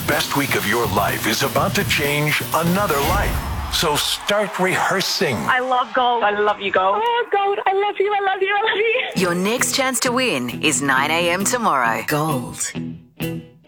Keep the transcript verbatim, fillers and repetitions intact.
best week of your life is about to change another life. So start rehearsing. I love gold. I love you, gold. Oh, gold. I love you. I love you. I love you. Your next chance to win is nine a.m. tomorrow. Gold.